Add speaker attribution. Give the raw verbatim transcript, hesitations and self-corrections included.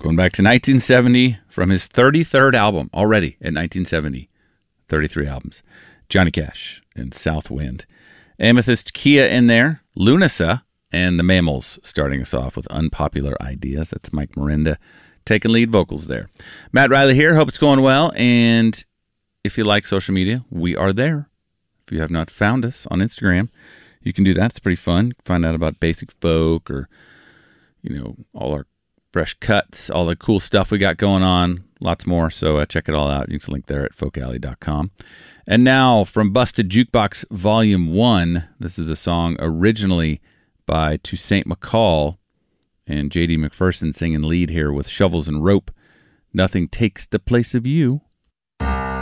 Speaker 1: Going back to nineteen seventy from his thirty-third album, already in nineteen seventy. thirty-three albums. Johnny Cash and Southwind. Amethyst Kia in there. Lunasa and the Mammals starting us off with Unpopular Ideas. That's Mike Miranda taking lead vocals there. Matt Riley here. Hope it's going well. And if you like social media, we are there. If you have not found us on Instagram, you can do that. It's pretty fun. Find out about Basic Folk or, you know, all our fresh cuts, all the cool stuff we got going on, lots more. So uh, check it all out. You can link there at folk alley dot com. And now from Busted Jukebox Volume one, this is a song originally by Toussaint McCall and J D McPherson singing lead here with Shovels and Rope. Nothing Takes the Place of You.